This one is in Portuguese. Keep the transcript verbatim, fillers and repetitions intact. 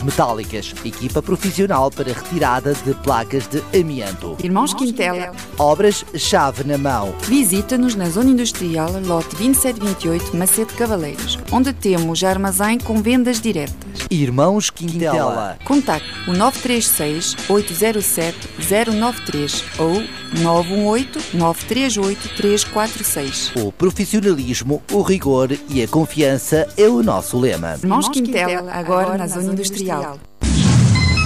metálicas, equipa profissional para retirada de placas de amianto. Irmãos Quintela. Obras-chave na mão. Visita-nos na Zona Industrial, lote vinte e sete vinte e oito, Macete Cavaleiros, onde temos armazém com vendas diretas. Irmãos Quintela. Contacte o nove três seis, oito zero sete, zero nove três ou nove um oito, nove três oito, três quatro seis. O profissionalismo, o rigor e a confiança é o nosso lema. Irmãos Quintela, agora na Zona Industrial.